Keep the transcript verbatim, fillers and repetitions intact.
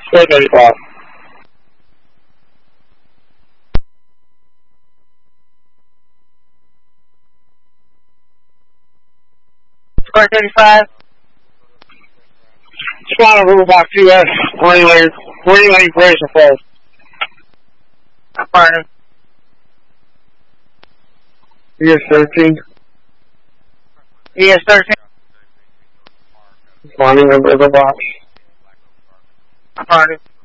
Square thirty-five. Square thirty-five. Spawn Rule Box U S, Marine Lane, Marine Lane, Grayson Falls. Affirmative. E S thirteen. E S thirteen. Spawning over the box. Affirmative.